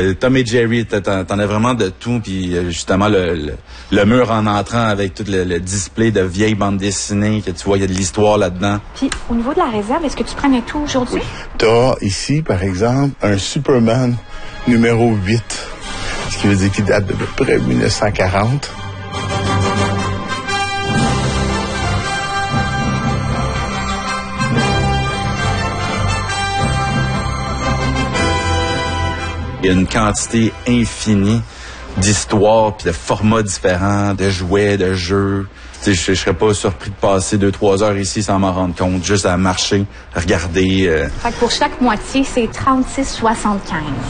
Tom et Jerry, t'en as vraiment de tout. Puis justement, le mur en entrant avec tout le display de vieilles bandes dessinées, que tu vois, il y a de l'histoire là-dedans. Puis au niveau de la réserve, est-ce que tu prenais tout aujourd'hui? Oui. T'as ici, par exemple, un Superman numéro 8, ce qui veut dire qu'il date de peu près 1940. Il y a une quantité infinie d'histoires, puis de formats différents, de jouets, de jeux. Je serais pas surpris de passer 2-3 heures ici sans m'en rendre compte, juste à marcher, à regarder. Fait que pour chaque moitié, c'est 36,75.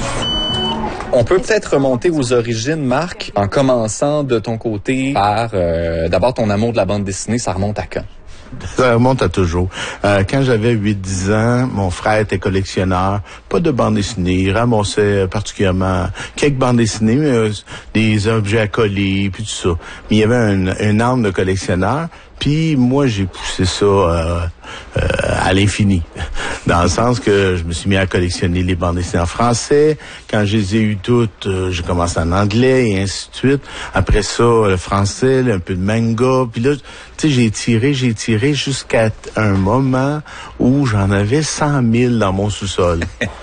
On peut peut-être remonter aux origines, Marc, en commençant de ton côté par d'abord ton amour de la bande dessinée, ça remonte à quand? Ça remonte à toujours. Quand j'avais 8-10 ans, mon frère était collectionneur, pas de bande dessinée. Il ramassait particulièrement quelques bandes dessinées, mais des objets à coller, puis tout ça. Mais il y avait une âme de collectionneur, puis moi, j'ai poussé ça à l'infini. Dans le sens que je me suis mis à collectionner les bandes dessinées en français. Quand je les ai eues toutes, j'ai commencé en anglais et ainsi de suite. Après ça, le français, un peu de manga. Puis là, tu sais, j'ai tiré jusqu'à un moment où j'en avais 100 000 dans mon sous-sol.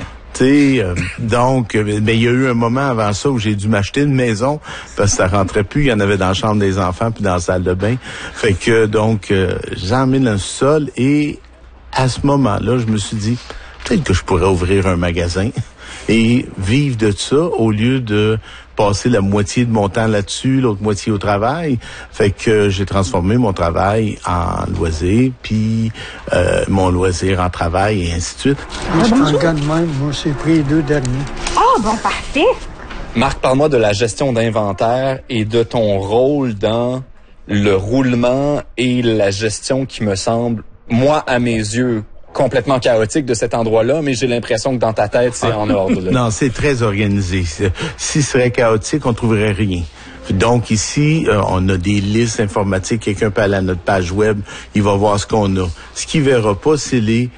Donc, il y a eu un moment avant ça où j'ai dû m'acheter une maison parce que ça rentrait plus. Il y en avait dans la chambre des enfants puis dans la salle de bain. Fait que, donc, j'en mets dans le sol et à ce moment-là, je me suis dit, peut-être que je pourrais ouvrir un magasin et vivre de ça au lieu de passer la moitié de mon temps là-dessus, l'autre moitié au travail. Fait que j'ai transformé mon travail en loisir, puis mon loisir en travail et ainsi de suite. Moi, je suis un gars de même. Moi, j'ai pris les 2 derniers. Ah, bon, parfait! Marc, parle-moi de la gestion d'inventaire et de ton rôle dans le roulement et la gestion qui me semble, moi, à mes yeux, complètement chaotique de cet endroit-là, mais j'ai l'impression que dans ta tête, c'est en ordre. Là. Non, c'est très organisé. Si ce serait chaotique, on trouverait rien. Donc ici, on a des listes informatiques. Quelqu'un peut aller à notre page web, il va voir ce qu'on a. Ce qu'il verra pas, c'est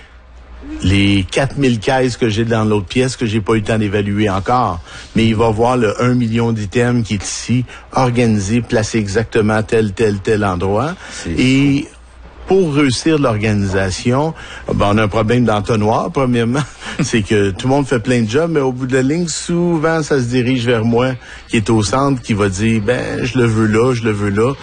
les 4000 caisses que j'ai dans l'autre pièce que j'ai pas eu le temps d'évaluer encore. Mais il va voir le 1 million d'items qui est ici, organisé, placé exactement à tel endroit. Et pour réussir l'organisation, on a un problème d'entonnoir, premièrement. C'est que tout le monde fait plein de jobs, mais au bout de la ligne, souvent, ça se dirige vers moi, qui est au centre, qui va dire, je le veux là, je le veux là.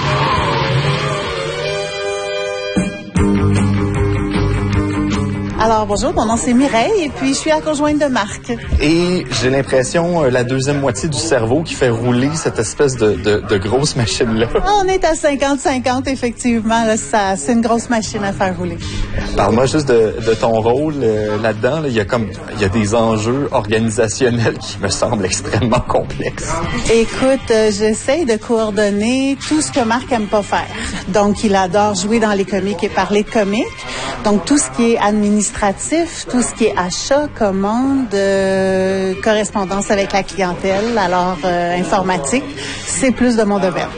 Alors, bonjour, mon nom c'est Mireille et puis je suis la conjointe de Marc. Et j'ai l'impression, la deuxième moitié du cerveau qui fait rouler cette espèce de grosse machine-là. On est à 50-50, effectivement. Là, c'est une grosse machine à faire rouler. Parle-moi juste de ton rôle là-dedans. Là. Il y a des enjeux organisationnels qui me semblent extrêmement complexes. Écoute, j'essaie de coordonner tout ce que Marc aime pas faire. Donc, il adore jouer dans les comics et parler de comics. Donc, tout ce qui est administratif, tout ce qui est achat, commande, correspondance avec la clientèle, alors informatique, c'est plus de mon domaine.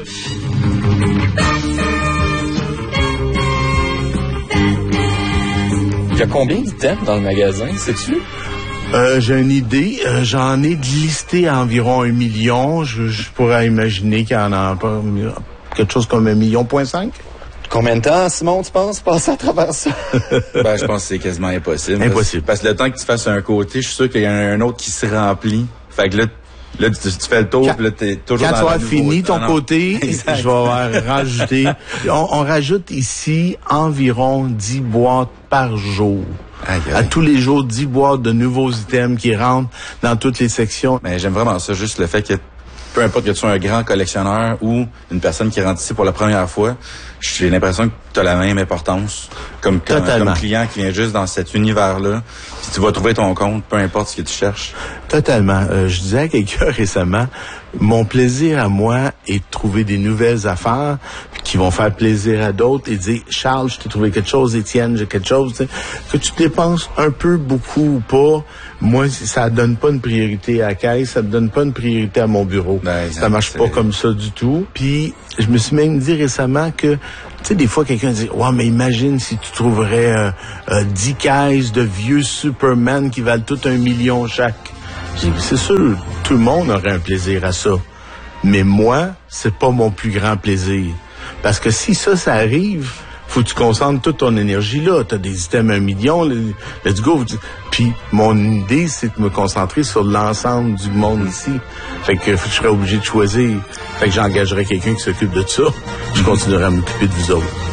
Il y a combien d'items dans le magasin, sais-tu? J'ai une idée. J'en ai listé environ 1 million. Je pourrais imaginer qu'il y en a quelque chose comme 1,5 million. Combien de temps, Simon, tu penses, passer à travers ça? Je pense que c'est quasiment impossible. Impossible. Parce que le temps que tu fasses un côté, je suis sûr qu'il y en a un autre qui se remplit. Fait que là tu fais le tour, puis là, t'es toujours dans la Quand tu as fini ton côté, je vais rajouter. On rajoute ici environ 10 boîtes par jour. Aïe. À tous les jours, 10 boîtes de nouveaux items qui rentrent dans toutes les sections. Mais j'aime vraiment ça, juste le fait que peu importe que tu sois un grand collectionneur ou une personne qui rentre ici pour la première fois, j'ai l'impression que tu as la même importance comme client qui vient juste dans cet univers-là. Puis tu vas trouver ton compte, peu importe ce que tu cherches. Totalement. Je disais à quelqu'un récemment, mon plaisir à moi est de trouver des nouvelles affaires qui vont faire plaisir à d'autres et dire, Charles, je t'ai trouvé quelque chose, Étienne, j'ai quelque chose, tu sais, que tu dépenses un peu, beaucoup ou pas. Moi, ça donne pas une priorité à la caisse, ça ne donne pas une priorité à mon bureau. Ça marche pas comme ça du tout. Puis, je me suis même dit récemment que, tu sais, des fois, quelqu'un dit, ouais, mais imagine si tu trouverais 10 caisses de vieux Superman qui valent tout 1 million chaque. C'est sûr, tout le monde aurait un plaisir à ça. Mais moi, c'est pas mon plus grand plaisir. Parce que si ça arrive, faut que tu concentres toute ton énergie là. T'as des items 1 million, let's go. Puis mon idée, c'est de me concentrer sur l'ensemble du monde ici. Fait que je serais obligé de choisir. Fait que j'engagerais quelqu'un qui s'occupe de ça. Je continuerai à m'occuper de vous autres.